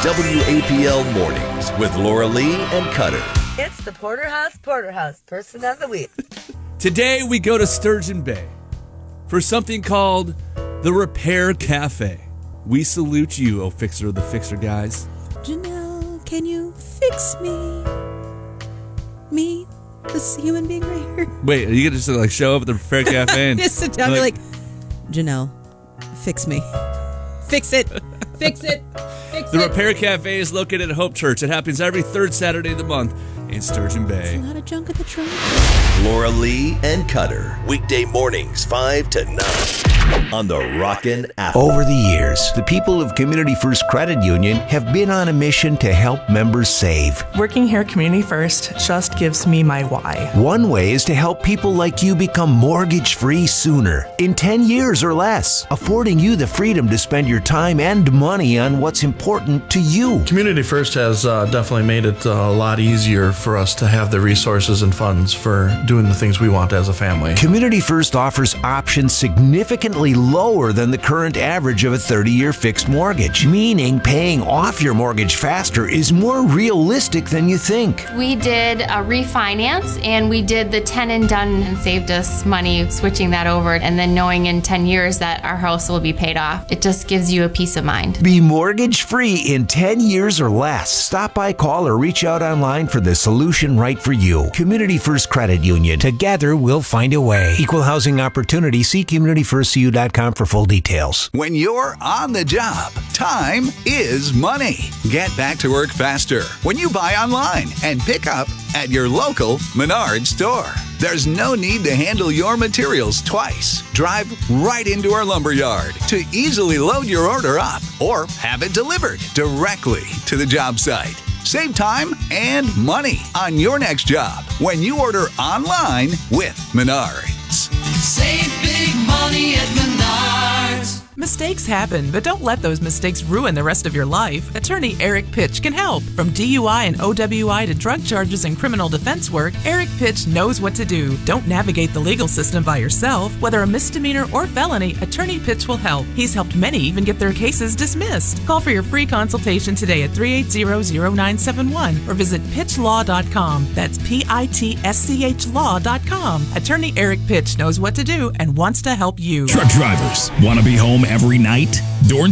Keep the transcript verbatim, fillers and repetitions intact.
W A P L Mornings with Laura Lee and Cutter. It's the Porterhouse Porterhouse Person of the Week. Today we go to Sturgeon Bay for something called the Repair Cafe. We salute you, oh Fixer of the Fixer guys. Janelle, can you fix me? Me, this human being right here. Wait, are you going to just like show up at the Repair Cafe and just sit down and like, be like, Janelle, fix me. Fix it. Fix it. Fix the it. Repair Cafe is located at Hope Church. It happens every third Saturday of the month in Sturgeon Bay. A lot of junk in the trunk. Laura Lee and Cutter. Weekday mornings, five to nine on the Rockin' Apple. Over the years, the people of Community First Credit Union have been on a mission to help members save. Working here at Community First just gives me my why. One way is to help people like you become mortgage-free sooner, in ten years or less, affording you the freedom to spend your time and money on what's important to you. Community First has uh, definitely made it uh, a lot easier for us to have the resources and funds for doing the things we want as a family. Community First offers options significantly lower than the current average of a thirty-year fixed mortgage, meaning paying off your mortgage faster is more realistic than you think. We did a refinance and we did the ten and done and saved us money switching that over, and then knowing in ten years that our house will be paid off. It just gives you a peace of mind. Be mortgage free in ten years or less. Stop by, call, or reach out online for the solution right for you. Community First Credit Union. Together we'll find a way. Equal housing opportunity. See community first c u dot com for full details. When you're on the job, time is money. Get back to work faster when you buy online and pick up at your local Menards store. There's no need to handle your materials twice. Drive right into our lumberyard to easily load your order up or have it delivered directly to the job site. Save time and money on your next job when you order online with Menards. Save big money at Menards. Mistakes happen, but don't let those mistakes ruin the rest of your life. Attorney Eric Pitch can help. From D U I and O W I to drug charges and criminal defense work, Eric Pitch knows what to do. Don't navigate the legal system by yourself. Whether a misdemeanor or felony, Attorney Pitch will help. He's helped many even get their cases dismissed. Call for your free consultation today at three eight zero, zero nine seven one or visit pitch law dot com. That's P I T S C H law dot com. Attorney Eric Pitch knows what to do and wants to help you. Truck drivers, want to be home every night? Dorn